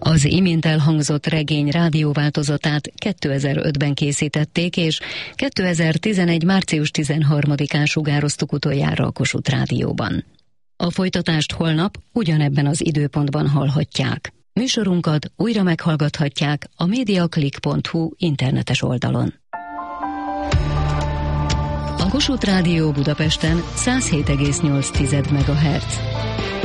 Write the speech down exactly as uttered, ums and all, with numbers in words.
Az imént elhangzott regény rádióváltozatát kétezer-ötben készítették, és kétezer-tizenegy. március tizenharmadikán sugároztuk utoljára a Kossuth Rádióban. A folytatást holnap ugyanebben az időpontban hallhatják. Műsorunkat újra meghallgathatják a mediaclick pont hu internetes oldalon. A Kossuth Rádió Budapesten száz hét egész nyolc megahertz.